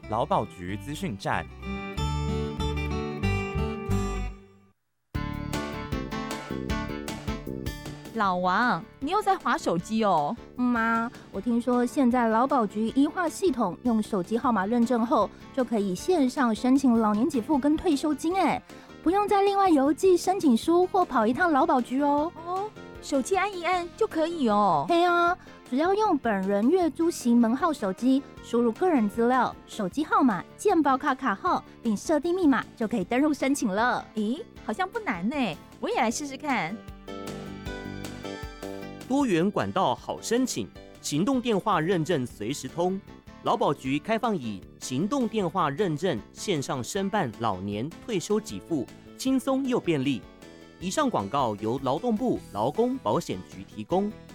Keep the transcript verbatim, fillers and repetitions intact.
劳保局资讯站。 老王，你又在滑手机哦？ 妈，我听说现在劳保局医化系统用手机号码认证后，就可以线上申请老年给付跟退休金，哎，不用再另外邮寄申请书或跑一趟劳保局哦。 哦，手机按一按就可以哦。 对啊，只要用本人月租型门号手机，输入个人资料、手机号码、健保卡卡号，并设定密码，就可以登入申请了。 咦，好像不难呢，我也来试试看。 多元管道好申请，行动电话认证随时通。劳保局开放以行动电话认证线上申办老年退休给付，轻松又便利。以上广告由劳动部劳工保险局提供。